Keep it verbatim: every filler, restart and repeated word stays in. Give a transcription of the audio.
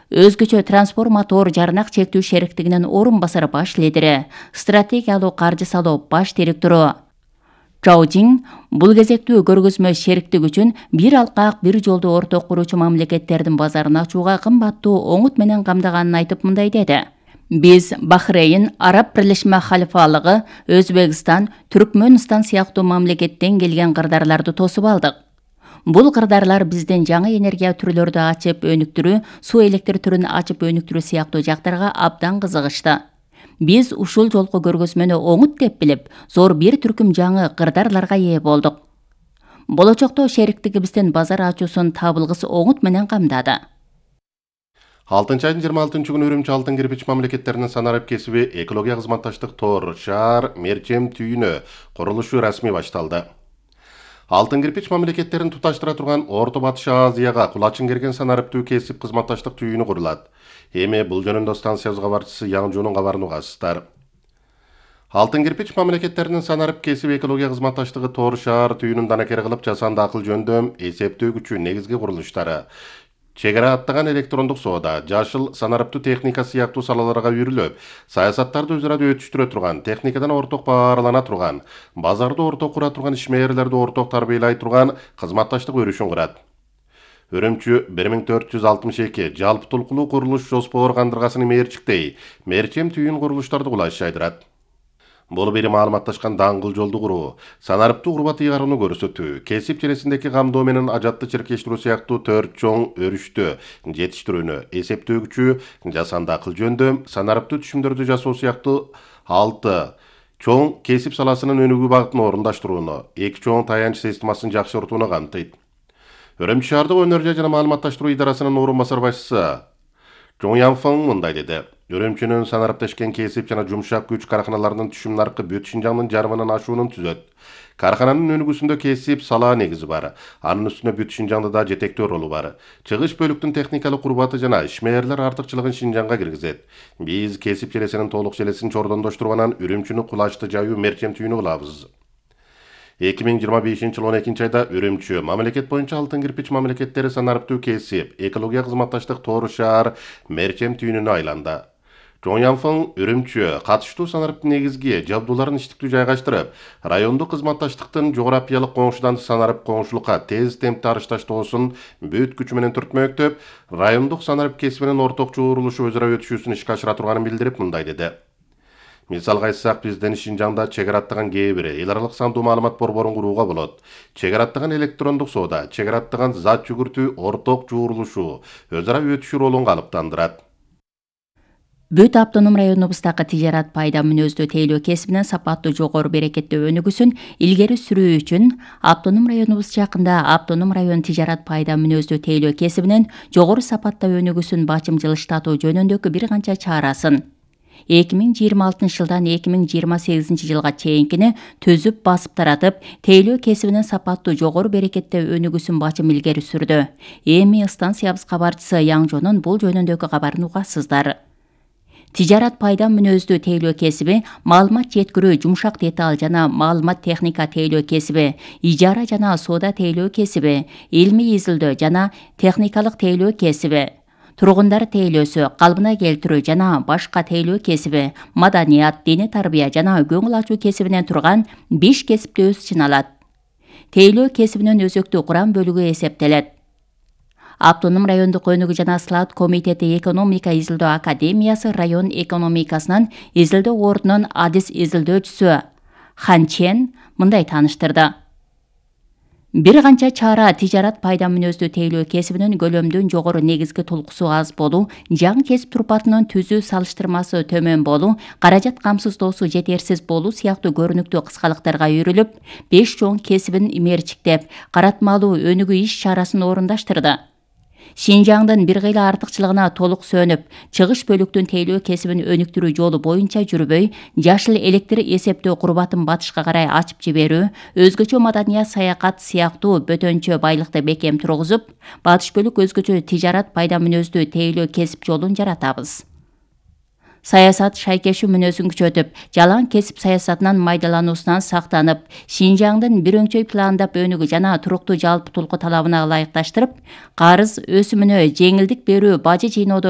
Өзгөчө трансформатор жарнак чектүү шериктигинин орун басары баш лидери, стратегиялуу каржы салуу баш директору Чжао Жин бул кезектүү көргөзмө шериктик үчүн бир алкак бир жолду орток куруучу мамлекеттердин базарын ачууга кымбаттуу оңут менен камдаганын айтып мындай деди. Биз Бахрейн, Араб Бирлешме Халифалыгы, Өзбекстан, Түркмөнстан сыяктуу мамлекеттен келген кырдарларды тосуп алдык. Бул кырдарлар биздин жаңы энергия түрлөрдү ачып өнүктүрүү, суу электр түрүн ачып өнүктүрүү сыяктуу жактарга абдан кызыгышты. Биз ушул жолку көргөзмөнү оңут деп билип, зор бир түркүм жаңы кырдарларга ээ болдук. Болочокто шериктигибиздин базар ачуусун табылгыс оңут менен камдады. алтынчы айдын жыйырма алтынчы күнү Үрүмчү алтын кирпич мамлекеттеринин санарып кесиби экология кызматташтык тор шаар мерчем түйүнү курулушу расмий башталды. Алтын кирпич мамлекеттерин туташтыра турган Орто Батыш Азияга кулачын керген санариптүү кесип кызматташтык түйүнү курулат. Эми бул жөнүндө станциябыз кабарчысы Яң Жунун кабарын угасыздар. Алтын кирпич мамлекеттеринин санарып кесип экология кызматташтыгы тор шаар түйүнүн данакер кылып жасанды акыл жөндөм, эсептөө күчү негизги курулуштары, чек ара аттаган электрондук соода, жашыл санарыптуу техника сыяктуу салаларга үйрүлүп, саясаттарды өз ара өтүштүрө турган, техникадан орток баарлана турган, базарды орток кура турган ишмерлерди орток тарбиялай турган кызматташтык өрүшүн курат. Үрүмчү бир миң төрт жүз алтымыш эки жалпы толкулуу курулуш жоспор кандыргасынын мерчиктей, мерчем түйүн курулуштарды кулаш жайдырат. Бул бери маалыматташкан даңгыл жолду куруу, санарыптуу урбат ыйгарууну көрсөтүү, кесип чересиндеги камдоо менен ажатты чиркештирүү сыяктуу төрт чоң өрүштү жетиштирүүнү, эсептөө күчү, жасанды акыл жөндөм, санарыптуу түшүмдөрдү жасоо сыяктуу алты чоң кесип саласынын өнүгүү багытын орундаштырууну, эки чоң таянч системасын жакшыртууну камтыйт. Үрүмчү шаардык өнөр жай жана маалыматташтыруу идарасынын орун басар башчысы Чоң Янфың мындай деди. Үрүмчүнүн санариптешкен кесип жана жумшак күч карканаларынын түшүм наркы бүт Шинжаңдын жарымынан ашуунун түзөт. Каркананын өнүгүүсүндө кесип сала негизи бар. Анын үстүнө бүт Шинжаңда да жетектөө ролу бар. Чыгыш бөлүктүн техникалык курбаты жана ишмерлер артыкчылыгын Шинжаңга киргизет. Биз кесип желесинин толук желесин чордондоштуруп анан Үрүмчүнү кулачты жайуу мерчем түйүнү кылабыз. эки миң жыйырма бешинчи жыл он экинчи айда Үрүмчү мамлекет боюнча алтын кирпич мамлекеттери санарыптуу кесип, экология кызматташтык тор шаар мерчем түйүнүнө айланды. Чоң Янфың Үрүмчү катыштуу санарыптын негизги жабдууларын иштиктүү жайгаштырып, райондук кызматташтыктын жогорапиялык коңшудан санарып коңшулукка тез темпте арышташтоосун бүт күчү менен түртмөктөп, райондук санарып кесибинин орток чогурулушу өз ара өтүшүүсүн ишке ашыра турганын билдирип мындай деди. Мисалга айтсак, биздин Шинжаңда чек ара аттаган кээ бири эл аралык сандуу маалымат борборун курууга болот. Чек ара аттаган электрондук соода, чек ара аттаган зат жүгүртүү орток жуурулушу, өз ара өтүшүү ролун калыптандырат. Бүт автоном районубуздагы тижарат пайда мүнөздүү тейлөө кесибинин сапаттуу жогору берекеттүү өнүгүүсүн илгери сүрүү үчүн автоном районубуз жакында автоном район тижарат пайда мүнөздүү тейлөө кесибинин жогору сапатта өнүгүүсүн бачымжылыштатуу жөнүндөгү бир канча чаарасын эки миң жыйырма алтынчы жылдан эки миң жыйырма сегизинчи жылга чейинкини түзүп басып таратып, тейлөө кесибинин сапаттуу жогору берекеттүү өнүгүүсүн бачым илгери сүрдү. Эми станциябыз кабарчысы Яң Жонун бул жөнүндөгү кабарын угасыздар. Тижарат пайда мүнөздүү тейлөө кесиби, маалымат жеткирүү жумшак деталь жана маалымат техника тейлөө кесиби, ижара жана соода тейлөө кесиби, илмий изилдөө жана техникалык тейлөө кесиби, тургундар тейлөөсү, калыбына келтирүү жана башка тейлөө кесиби, маданият, диний тарбия жана көңүл ачуу кесибинен турган беш кесипти өз ичине алат. Тейлөө кесибинин өзөктүү курам бөлүгү эсептелет. Автоном райондук өнүгүү жана слат комитети экономика изилдөө академиясы район экономикасынан изилдөө ордунун адис изилдөөчүсү Хан Чен мындай тааныштырды. Бир канча чара тижарат пайда мүнөздүү тейлөө кесибинин көлөмдүн жогору негизги толкусу аз болуу, жаңы кесип турпатынын түзүү салыштырмасы төмөн болуу, каражат камсыздоосу жетерсиз болуу сыяктуу көрүнүктүү кыскалыктарга үйрүлүп, беш чоң кесибин мерчиктеп, каратмалуу өнүгүү иш чарасын орундаштырды. Шинжаңдын бир кыйла артыкчылыгына толук сөнүп, чыгыш бөлүктүн тейлөө кесибин өнүктүрүү жолу боюнча жүрбөй, жашыл электр эсептөө курбатын батышка карай ачып жиберүү, өзгөчө маданият саякат сыяктуу бөтөнчө байлыкты бекем тургузуп, батыш бөлүк өзгөчө тижарат пайда мүнөздүү тейлөө кесип жолун жаратабыз. Саясат шайкешүү мүнөзүн күчөтүп, жалаң кесип саясатынан майдалануусунан сактанып, Шинжаңдын бир өңчөй пландап өнүгүү жана туруктуу жалпы толку талабына ылайыкташтырып, карыз өсүмүнө жеңилдик берүү бажы жыйноодо